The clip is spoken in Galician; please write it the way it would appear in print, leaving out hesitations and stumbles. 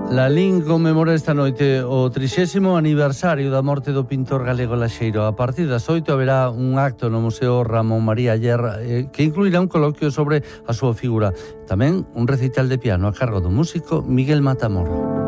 Lalín conmemora esta noite o 30º aniversario da morte do pintor galego Laxeiro. A partir das 8 haberá un acto no Museo Ramón María Aller que incluirá un coloquio sobre a súa figura. Tamén un recital de piano a cargo do músico Miguel Matamoro.